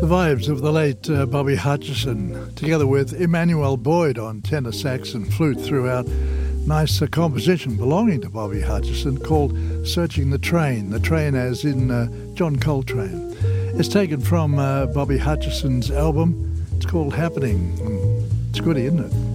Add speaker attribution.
Speaker 1: The vibes of the late Bobby Hutcherson, together with Emmanuel Boyd on tenor sax and flute throughout. Nice composition belonging to Bobby Hutcherson called Searching the Train as in John Coltrane. It's taken from Bobby Hutcherson's album. It's called Happening. It's goody, isn't it?